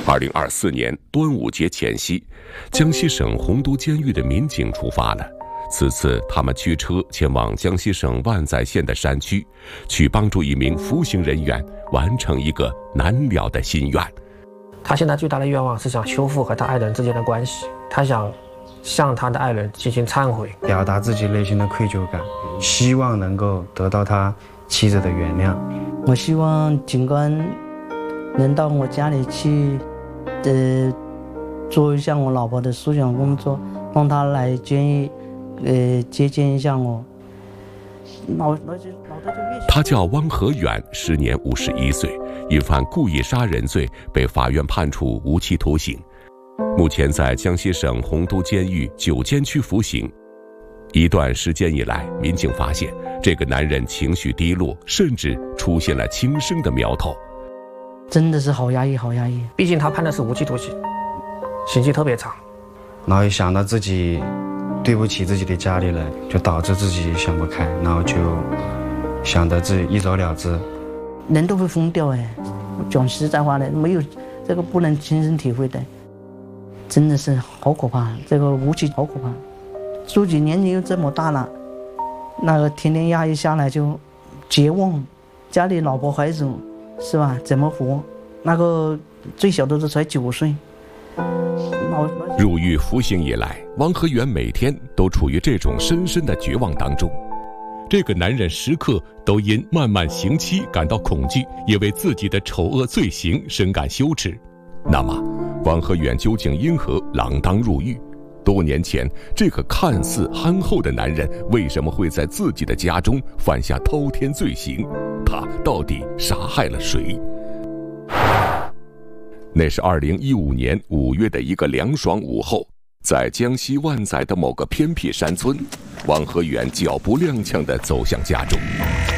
2024年端午节前夕，江西省洪都监狱的民警出发了。此次他们驱车前往江西省万载县的山区，去帮助一名服刑人员完成一个难了的心愿。 他现在最大的愿望是想修复和他爱人之间的关系，他想向他的爱人进行忏悔， 表达自己内心的愧疚感，希望能够得到他妻子的原谅。 我希望警官能到我家里去，做一下我老婆的思想工作，让他来接见一下我。 他叫汪和远，时年51岁，因犯故意杀人罪被法院判处无期徒刑，目前在江西省洪都监狱9监区服刑。一段时间以来，民警发现这个男人情绪低落，甚至出现了轻生的苗头。 真的是好压抑，好压抑。 毕竟他判的是无期徒刑，刑期特别长。 然后一想到自己对不起自己的家里人，就导致自己想不开，然后就想着自己一走了之。 人都会疯掉哎，讲实在话的，没有这个不能亲身体会的，真的是好可怕。这个无期好可怕。自己年龄又这么大了，那个天天压抑下来就绝望，家里老婆孩子是吧？怎么活？那个最小的都才9岁。 入狱服刑以来，汪和远每天都处于这种深深的绝望当中。这个男人时刻都因漫漫刑期感到恐惧，也为自己的丑恶罪行深感羞耻。那么，汪和远究竟因何锒铛入狱？多年前，这个看似憨厚的男人为什么会在自己的家中犯下滔天罪行？他到底杀害了谁？那是2015年5月的一个凉爽午后，在江西万载的某个偏僻山村，汪和远脚步踉跄地走向家中。